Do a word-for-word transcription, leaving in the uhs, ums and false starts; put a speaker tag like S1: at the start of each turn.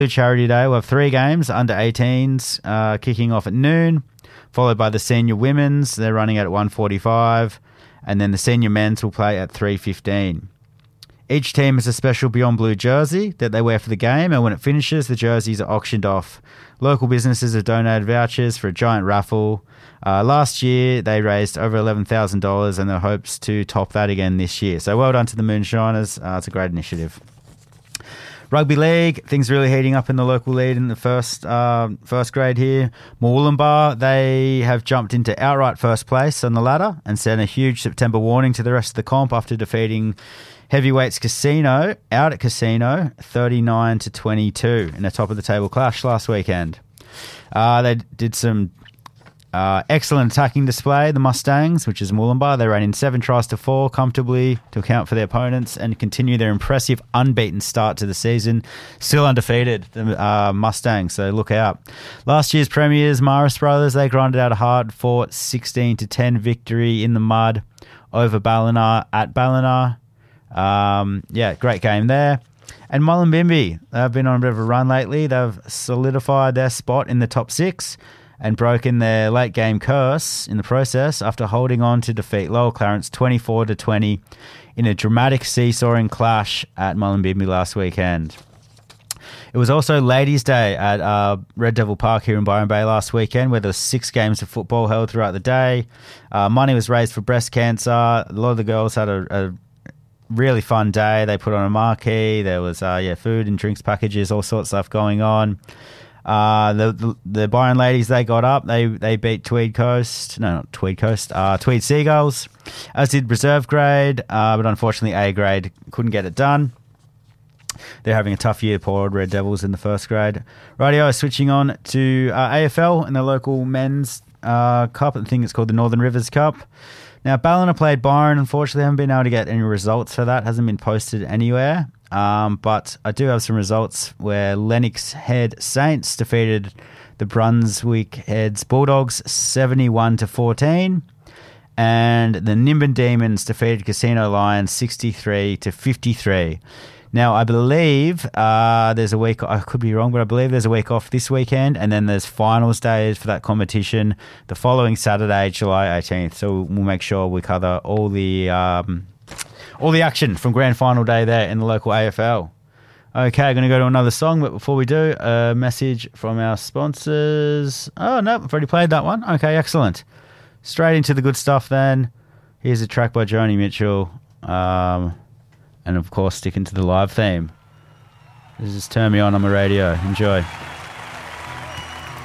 S1: Charity Day. We'll have three games, under eighteens, uh, kicking off at noon, followed by the senior women's. They're running at one forty-five, and then the senior men's will play at three fifteen. Each team has a special Beyond Blue jersey that they wear for the game, and when it finishes, the jerseys are auctioned off. Local businesses have donated vouchers for a giant raffle. Uh, last year, they raised over eleven thousand dollars, and there are hopes to top that again this year. So well done to the Moonshiners. Uh, it's a great initiative. Rugby League, things really heating up in the local league in the first uh, first grade here. Mooloolaba, they have jumped into outright first place on the ladder and sent a huge September warning to the rest of the comp after defeating Heavyweights Casino out at Casino thirty-nine to twenty-two in a top of the table clash last weekend. Uh, they did some uh, excellent attacking display, the Mustangs, which is Mooloolaba. They ran in seven tries to four comfortably to account for their opponents and continue their impressive unbeaten start to the season. Still undefeated, the uh, Mustangs, so look out. Last year's premiers, Maris Brothers, they grinded out a hard-fought sixteen to ten victory in the mud over Ballina at Ballina. Um, yeah, great game there. And Mullumbimby, they've been on a bit of a run lately. They've solidified their spot in the top six and broken their late game curse in the process after holding on to defeat Lower Clarence twenty-four to twenty in a dramatic seesawing clash at Mullumbimby last weekend. It was also Ladies' Day at uh, Red Devil Park here in Byron Bay last weekend, where there were six games of football held throughout the day. Uh, money was raised for breast cancer. A lot of the girls had a, a really fun day. They put on a marquee. There was uh, yeah, food and drinks packages, all sorts of stuff going on. Uh, the, the the Byron ladies, they got up. They they beat Tweed Coast. No, not Tweed Coast. Uh, Tweed Seagulls, as did Reserve Grade, uh, but unfortunately A Grade couldn't get it done. They're having a tough year, poor old Red Devils in the first grade. Rightio, switching on to uh, A F L in the local men's uh, cup. I think it's called the Northern Rivers Cup. Now, Ballina played Byron. Unfortunately, I haven't been able to get any results for that. Hasn't been posted anywhere. Um, but I do have some results where Lennox Head Saints defeated the Brunswick Heads Bulldogs seventy-one to fourteen. And the Nimbin Demons defeated Casino Lions sixty-three to fifty-three. Now, I believe uh, there's a week, I could be wrong, but I believe there's a week off this weekend, and then there's finals days for that competition the following Saturday, July eighteenth. So we'll make sure we cover all the um, all the action from grand final day there in the local A F L. Okay, I'm going to go to another song, but before we do, a message from our sponsors. Oh, no, I've already played that one. Okay, excellent. Straight into the good stuff then. Here's a track by Joni Mitchell. Um... And, of course, sticking to the live theme. This is Turn Me On on my radio. Enjoy.